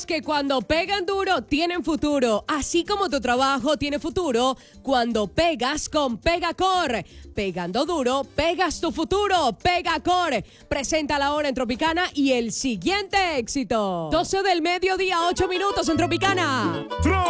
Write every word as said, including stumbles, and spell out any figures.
que cuando pegan duro tienen futuro, así como tu trabajo tiene futuro cuando pegas con Pegacor. Pegando duro, pegas tu futuro. Pegacor presenta la hora en Tropicana y el siguiente éxito. doce del mediodía, ocho minutos en Tropicana.